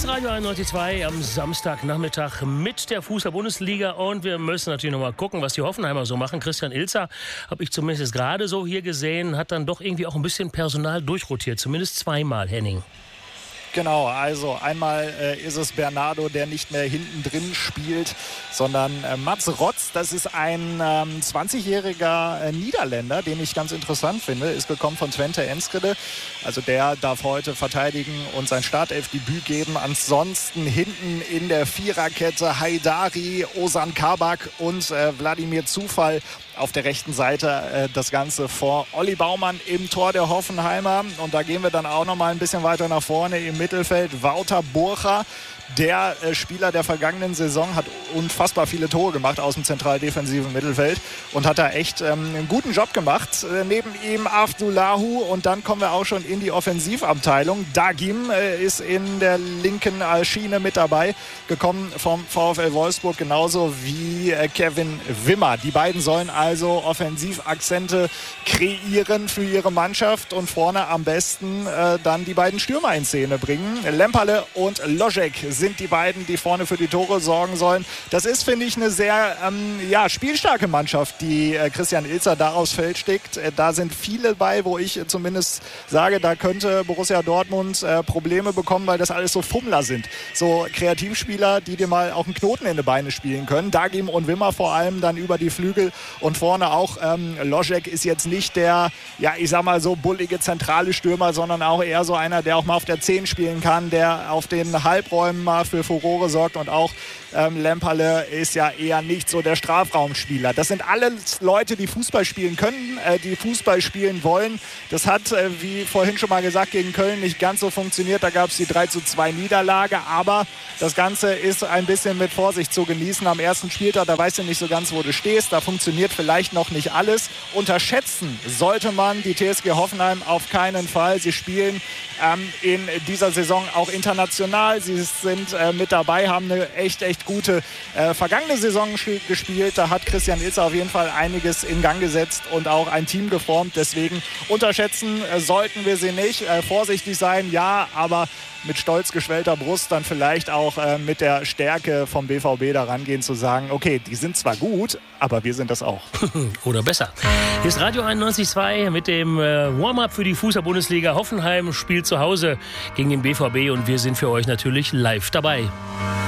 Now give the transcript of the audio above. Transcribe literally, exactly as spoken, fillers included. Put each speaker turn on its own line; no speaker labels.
ist Radio einundneunzig Komma zwei am Samstagnachmittag mit der Fußball-Bundesliga und wir müssen natürlich noch mal gucken, was die Hoffenheimer so machen. Christian Ilzer, habe ich zumindest gerade so hier gesehen, hat dann doch irgendwie auch ein bisschen Personal durchrotiert, zumindest zweimal, Henning.
Genau, also einmal äh, ist es Bernardo, der nicht mehr hinten drin spielt, sondern äh, Mats Rotz, das ist ein ähm, zwanzigjähriger äh, Niederländer, den ich ganz interessant finde, ist gekommen von Twente Enschede. Also der darf heute verteidigen und sein Startelfdebüt geben. Ansonsten hinten in der Viererkette Haidari, Ozan Kabak und äh, Wladimir Zufall. Auf der rechten Seite äh, das Ganze vor Olli Baumann im Tor der Hoffenheimer. Und da gehen wir dann auch noch mal ein bisschen weiter nach vorne im Mittelfeld. Wouter Burcha, der äh, Spieler der vergangenen Saison, hat unfassbar viele Tore gemacht aus dem zentral-defensiven Mittelfeld und hat da echt ähm, einen guten Job gemacht. Äh, neben ihm Avdulahu und dann kommen wir auch schon in die Offensivabteilung. Dagim äh, ist in der linken äh, Schiene mit dabei, gekommen vom VfL Wolfsburg, genauso wie äh, Kevin Wimmer. Die beiden sollen also Offensivakzente kreieren für ihre Mannschaft und vorne am besten äh, dann die beiden Stürmer in Szene bringen. Lemperle und Ložek sind die beiden, die vorne für die Tore sorgen sollen. Das ist, finde ich, eine sehr ähm, ja, spielstarke Mannschaft, die äh, Christian Ilzer da aufs Feld steckt. Äh, da sind viele bei, wo ich äh, zumindest sage, da könnte Borussia Dortmund äh, Probleme bekommen, weil das alles so Fummler sind. So Kreativspieler, die dir mal auch einen Knoten in die Beine spielen können. Dagim und Wimmer vor allem dann über die Flügel und vorne auch ähm, Ložek ist jetzt nicht der, ja, ich sag mal so bullige zentrale Stürmer, sondern auch eher so einer, der auch mal auf der zehn spielen kann, der auf den Halbräumen mal für Furore sorgt und auch ähm, Lemperle ist ja eher nicht so der Strafraumspieler. Das sind alles Leute, die Fußball spielen können, äh, die Fußball spielen wollen. Das hat, äh, wie vorhin schon mal gesagt, gegen Köln nicht ganz so funktioniert. Da gab es die drei zu zwei Niederlage, aber das Ganze ist ein bisschen mit Vorsicht zu genießen. Am ersten Spieltag, da weißt du nicht so ganz, wo du stehst. Da funktioniert vielleicht noch nicht alles. Unterschätzen sollte man die T S G Hoffenheim auf keinen Fall. Sie spielen ähm, in dieser Saison auch international. Sie sind äh, mit dabei, haben eine echt, echt gute äh, vergangene Saison gespielt. Da hat Christian Ilzer auf jeden Fall einiges in Gang gesetzt und auch ein Team geformt. Deswegen unterschätzen äh, sollten wir sie nicht. Äh, vorsichtig sein, ja, aber mit stolz geschwellter Brust dann vielleicht auch äh, mit der Stärke vom B V B da rangehen, zu sagen, okay, die sind zwar gut, aber wir sind das auch.
Oder besser. Hier ist Radio einundneunzig Komma zwei mit dem äh, Warm-up für die Fußball-Bundesliga. Hoffenheim spielt zu Hause gegen den B V B und wir sind für euch natürlich live dabei.